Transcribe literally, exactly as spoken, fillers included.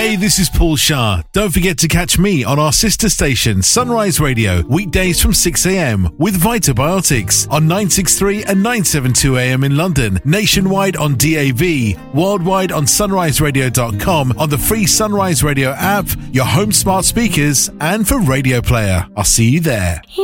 Hey, this is Paul Shah. Don't forget to catch me on our sister station, Sunrise Radio, weekdays from six a.m. with Vitabiotics on nine sixty-three and nine seventy-two a m in London, nationwide on D A B, worldwide on sunrise radio dot com, on the free Sunrise Radio app, your home smart speakers, and for Radio Player. I'll see you there.